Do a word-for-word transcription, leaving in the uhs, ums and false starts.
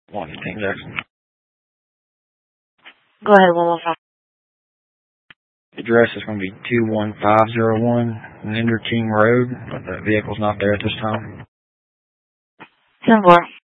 one fifteen Jackson. Go ahead, one one five. Address is going to be two one five zero one Linder King Road, but the vehicle's not there at this time. ten four.